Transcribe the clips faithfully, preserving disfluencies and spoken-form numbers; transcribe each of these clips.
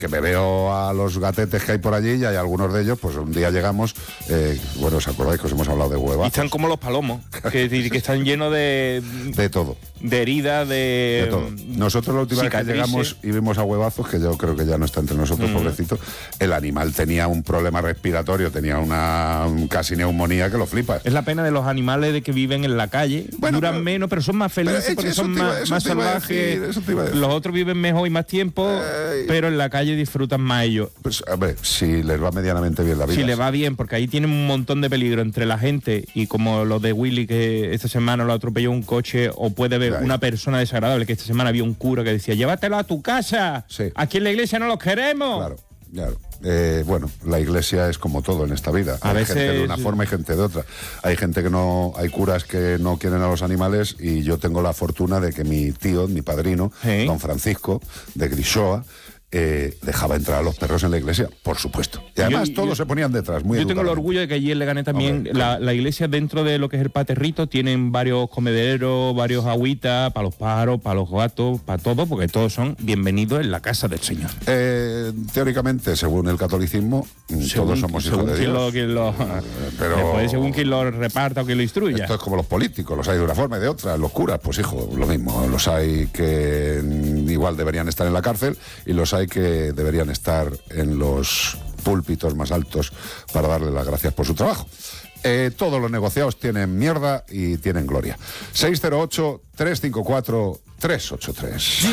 que me veo a los gatetes que hay por allí y hay algunos de ellos, pues un día llegamos, eh, bueno, ¿os acordáis que os hemos hablado de huevazos? Y están como los palomos, que, que están llenos de... De todo. De heridas, de... De todo. Nosotros la última vez que llegamos y vimos a huevazos, que yo creo que ya no está entre nosotros, mm. pobrecito, el animal tenía un problema respiratorio, tenía una un casi neumonía que lo flipas. Es la pena de los animales de que viven en la calle, bueno, duran pero, menos, pero son más felices pero, porque son iba, más, más salvajes, los otros viven mejor y más tiempo, eh, pero en la calle disfrutan más ellos. Pues a ver, si les va medianamente bien la vida. Si les va bien, porque ahí tienen un montón de peligro entre la gente y como los de Willy, que esta semana lo atropelló un coche, o puede ver una persona desagradable, que esta semana había un cura que decía, llévatelo a tu casa, sí. Aquí en la iglesia no los queremos. Claro, claro. Eh, bueno, la iglesia es como todo en esta vida. A hay veces... gente de una forma y gente de otra. Hay gente que no, hay curas que no quieren a los animales, y yo tengo la fortuna de que mi tío, mi padrino, ¿sí? Don Francisco de Grishoa, Eh, dejaba entrar a los perros en la iglesia, por supuesto. Y además yo, todos yo, se ponían detrás, muy Yo tengo el orgullo de que allí en Leganés también, Hombre, la, la iglesia, dentro de lo que es el Paterrito, tienen varios comederos, varios agüitas, para los pájaros, para los gatos, para todo, porque todos son bienvenidos en la casa del Señor. Eh, teóricamente, según el catolicismo, según, todos somos hijos de Dios. Lo, quien lo, eh, pero después, según quien lo reparta o quien lo instruya. Esto es como los políticos, los hay de una forma y de otra. Los curas, pues hijo, lo mismo. Los hay que igual deberían estar en la cárcel, y los hay que deberían estar en los púlpitos más altos para darle las gracias por su trabajo. Eh, todos los negociados tienen mierda y tienen gloria. seis cero ocho, tres cinco cuatro, tres ocho tres.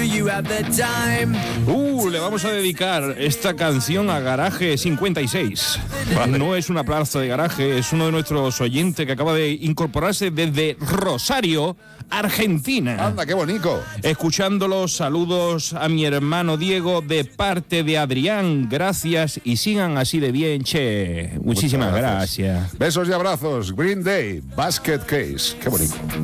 Uh, le vamos a dedicar esta canción a Garaje cincuenta y seis. Vale. No es una plaza de garaje, es uno de nuestros oyentes que acaba de incorporarse desde Rosario, Argentina. Anda, qué bonito. Escuchándolos, saludos a mi hermano Diego de parte de Adrián. Gracias y sigan así de bien, che. Muchísimas gracias. gracias. Besos y abrazos. Green Day, Basket Case. Qué bonito.